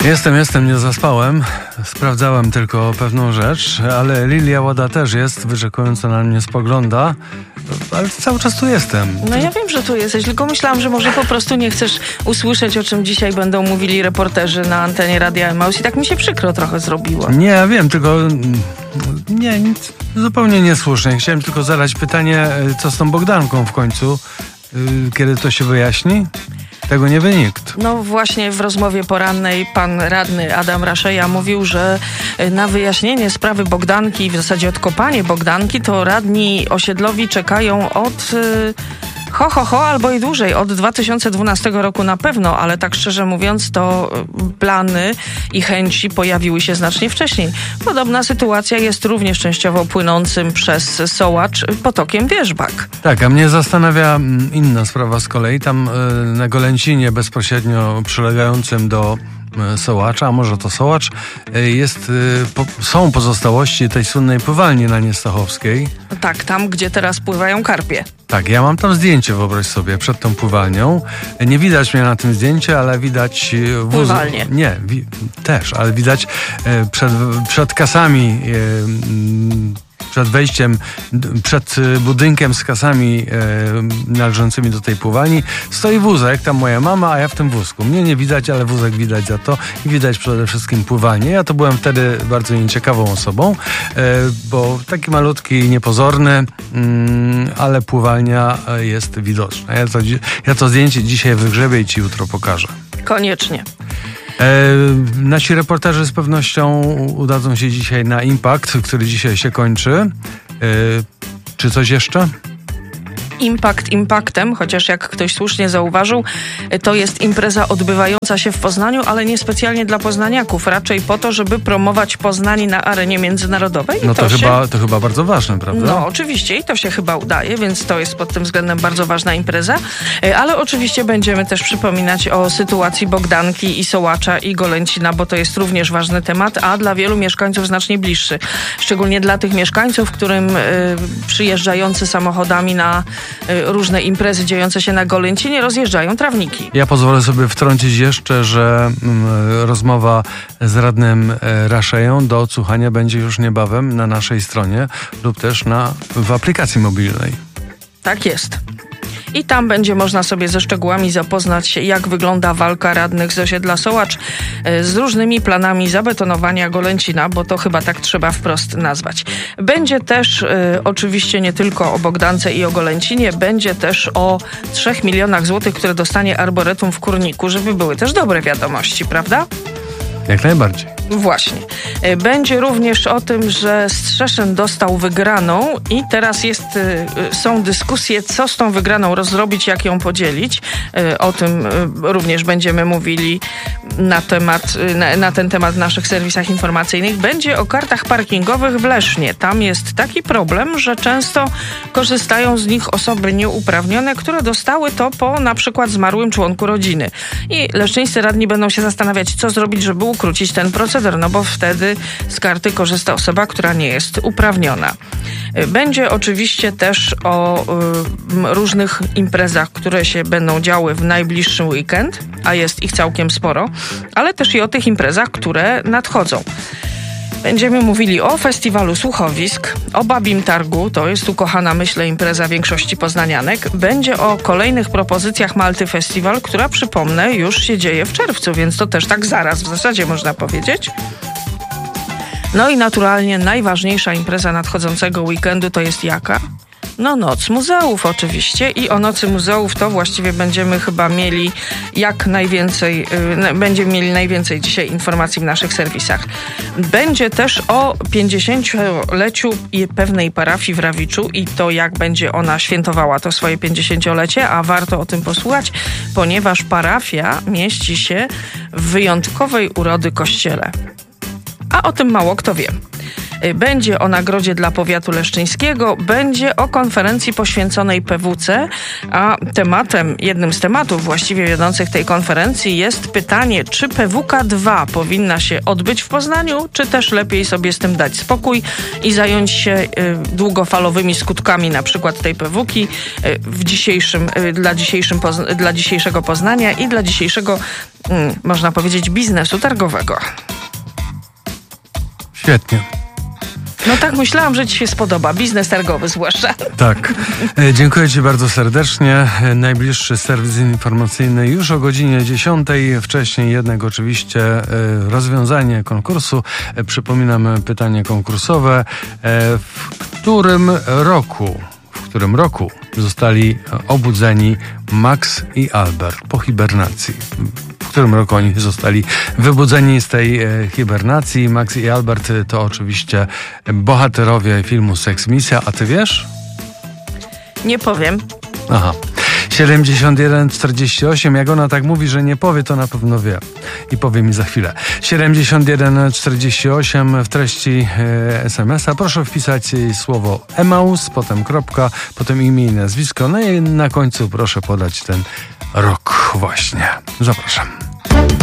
Jestem, nie zaspałem. Sprawdzałem tylko pewną rzecz, ale Lilia Łada też jest, wyczekująco na mnie spogląda, ale cały czas tu jestem. No ja wiem, że tu jesteś, tylko myślałam, że może po prostu nie chcesz usłyszeć, o czym dzisiaj będą mówili reporterzy na antenie Radia Emaus i tak mi się przykro trochę zrobiło. Nie, ja wiem, tylko nic zupełnie niesłusznie. Chciałem tylko zadać pytanie, co z tą Bogdanką w końcu, kiedy to się wyjaśni? Tego nie wie nikt. No właśnie w rozmowie porannej pan radny Adam Raszeja mówił, że na wyjaśnienie sprawy Bogdanki, w zasadzie odkopanie Bogdanki, to radni osiedlowi czekają od albo i dłużej, od 2012 roku na pewno, ale tak szczerze mówiąc, to plany i chęci pojawiły się znacznie wcześniej. Podobna sytuacja jest również częściowo płynącym przez Sołacz potokiem Wierzbak. Tak, a mnie zastanawia inna sprawa z kolei. Tam na Golęcinie bezpośrednio przylegającym do Sołacza, a może to Sołacz, są pozostałości tej słynnej pływalni na Niestachowskiej. Tak, tam gdzie teraz pływają karpie. Tak, ja mam tam zdjęcie, wyobraź sobie, przed tą pływalnią. Nie widać mnie na tym zdjęciu, ale widać pływalnię. Nie, też, ale widać przed kasami, przed wejściem, przed budynkiem z kasami należącymi do tej pływalni stoi wózek, tam moja mama, a ja w tym wózku. Mnie nie widać, ale wózek widać za to i widać przede wszystkim pływalnię. Ja to byłem wtedy bardzo nieciekawą osobą, bo taki malutki, niepozorny, ale pływalnia jest widoczna. Ja to zdjęcie dzisiaj wygrzebię i ci jutro pokażę. Koniecznie. Nasi reporterzy z pewnością udadzą się dzisiaj na Impact, który dzisiaj się kończy. Czy coś jeszcze? Impact impactem, chociaż jak ktoś słusznie zauważył, to jest impreza odbywająca się w Poznaniu, ale nie specjalnie dla poznaniaków, raczej po to, żeby promować Poznań na arenie międzynarodowej. No to chyba bardzo ważne, prawda? No oczywiście i to się chyba udaje, więc to jest pod tym względem bardzo ważna impreza, ale oczywiście będziemy też przypominać o sytuacji Bogdanki i Sołacza i Golęcina, bo to jest również ważny temat, a dla wielu mieszkańców znacznie bliższy. Szczególnie dla tych mieszkańców, którym przyjeżdżający samochodami na różne imprezy dziejące się na Golęcinie rozjeżdżają trawniki. Ja pozwolę sobie wtrącić jeszcze, że rozmowa z radnym Raszeją do odsłuchania będzie już niebawem na naszej stronie lub też w aplikacji mobilnej. Tak jest. I tam będzie można sobie ze szczegółami zapoznać się, jak wygląda walka radnych z osiedla Sołacz z różnymi planami zabetonowania Golęcina, bo to chyba tak trzeba wprost nazwać. Będzie też oczywiście nie tylko o Bogdance i o Golęcinie, będzie też o 3 milionach złotych, które dostanie Arboretum w Kurniku, żeby były też dobre wiadomości, prawda? Jak najbardziej. Właśnie. Będzie również o tym, że Strzeszyn dostał wygraną i teraz są dyskusje, co z tą wygraną rozrobić, jak ją podzielić. O tym również będziemy mówili na ten temat w naszych serwisach informacyjnych. Będzie o kartach parkingowych w Lesznie. Tam jest taki problem, że często korzystają z nich osoby nieuprawnione, które dostały to po na przykład zmarłym członku rodziny. I leszczyńscy radni będą się zastanawiać, co zrobić, żeby ukrócić ten proceder, no bo wtedy z karty korzysta osoba, która nie jest uprawniona. Będzie oczywiście też o różnych imprezach, które się będą działy w najbliższy weekend, a jest ich całkiem sporo, ale też i o tych imprezach, które nadchodzą. Będziemy mówili o festiwalu słuchowisk, o Babim Targu, to jest ukochana, myślę, impreza większości poznanianek. Będzie o kolejnych propozycjach Malty Festival, która, przypomnę, już się dzieje w czerwcu, więc to też tak zaraz w zasadzie można powiedzieć. No i naturalnie najważniejsza impreza nadchodzącego weekendu to jest jaka? No Noc Muzeów oczywiście i o Nocy Muzeów to właściwie będziemy chyba mieli najwięcej dzisiaj informacji w naszych serwisach. Będzie też o 50-leciu pewnej parafii w Rawiczu i to jak będzie ona świętowała to swoje 50-lecie, a warto o tym posłuchać, ponieważ parafia mieści się w wyjątkowej urody kościele. A o tym mało kto wie. Będzie o nagrodzie dla powiatu leszczyńskiego, będzie o konferencji poświęconej PWC, a jednym z tematów właściwie wiodących tej konferencji jest pytanie, czy PWK2 powinna się odbyć w Poznaniu, czy też lepiej sobie z tym dać spokój i zająć się długofalowymi skutkami na przykład tej PWK-i dla dzisiejszego Poznania i dla dzisiejszego, można powiedzieć, biznesu targowego. Świetnie. No tak, myślałam, że ci się spodoba. Biznes targowy zwłaszcza. Tak. Dziękuję ci bardzo serdecznie. Najbliższy serwis informacyjny już o godzinie 10. Wcześniej jednak oczywiście rozwiązanie konkursu. Przypominam pytanie konkursowe. W którym roku zostali obudzeni Max i Albert po hibernacji? W którym roku oni zostali wybudzeni z tej hibernacji? Max i Albert to oczywiście bohaterowie filmu Seks Misja, a ty wiesz? Nie powiem. Aha. 71-48. Jak ona tak mówi, że nie powie, to na pewno wie. I powie mi za chwilę. 71-48 w treści SMS-a. Proszę wpisać słowo Emaus, potem kropka, potem imię i nazwisko. No i na końcu proszę podać ten rok właśnie. Zapraszam.